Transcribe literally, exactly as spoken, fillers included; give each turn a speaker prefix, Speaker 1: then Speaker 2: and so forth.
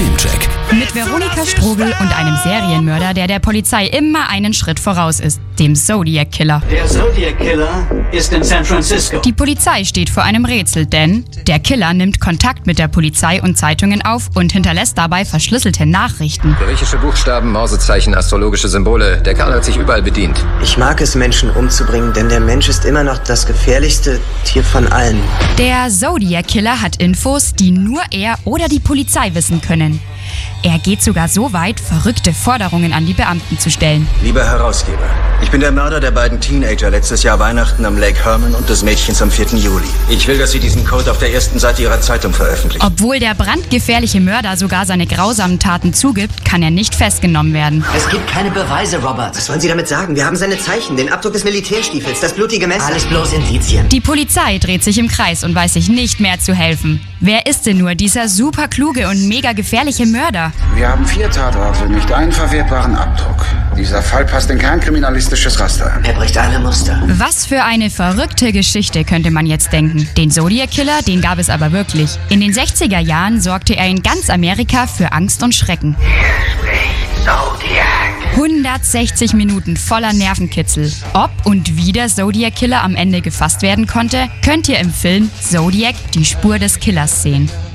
Speaker 1: Filmcheck.
Speaker 2: Mit Veronika Strobel und einem Serienmörder, der der Polizei immer einen Schritt voraus ist, dem Zodiac Killer.
Speaker 3: Der Zodiac Killer ist in San Francisco.
Speaker 2: Die Polizei steht vor einem Rätsel, denn der Killer nimmt Kontakt mit der Polizei und Zeitungen auf und hinterlässt dabei verschlüsselte Nachrichten.
Speaker 4: Griechische Buchstaben, Morsezeichen, astrologische Symbole. Der Kerl hat sich überall bedient.
Speaker 5: Ich mag es, Menschen umzubringen, denn der Mensch ist immer noch das gefährlichste Tier von allen.
Speaker 2: Der Zodiac Killer hat Infos, die nur er oder die Polizei wissen können. Er geht sogar so weit, verrückte Forderungen an die Beamten zu stellen.
Speaker 6: Lieber Herausgeber, ich bin der Mörder der beiden Teenager letztes Jahr Weihnachten am Lake Herman und des Mädchens am vierten Juli. Ich will, dass Sie diesen Code auf der ersten Seite Ihrer Zeitung veröffentlichen.
Speaker 2: Obwohl der brandgefährliche Mörder sogar seine grausamen Taten zugibt, kann er nicht festgenommen werden.
Speaker 7: Es gibt keine Beweise, Robert.
Speaker 5: Was wollen Sie damit sagen? Wir haben seine Zeichen, den Abdruck des Militärstiefels, das blutige Messer.
Speaker 7: Alles bloß Indizien.
Speaker 2: Die Polizei dreht sich im Kreis und weiß sich nicht mehr zu helfen. Wer ist denn nur dieser super kluge und mega gefährliche Mörder?
Speaker 8: Wir haben vier Tatorte mit einem verwertbaren Abdruck. Dieser Fall passt in kein kriminalistisches Raster.
Speaker 7: Er bricht alle Muster.
Speaker 2: Was für eine verrückte Geschichte, könnte man jetzt denken. Den Zodiac Killer, den gab es aber wirklich. In den sechziger Jahren sorgte er in ganz Amerika für Angst und Schrecken.
Speaker 7: Hier spricht Zodiac.
Speaker 2: hundertsechzig Minuten voller Nervenkitzel. Ob und wie der Zodiac Killer am Ende gefasst werden konnte, könnt ihr im Film Zodiac, die Spur des Killers sehen.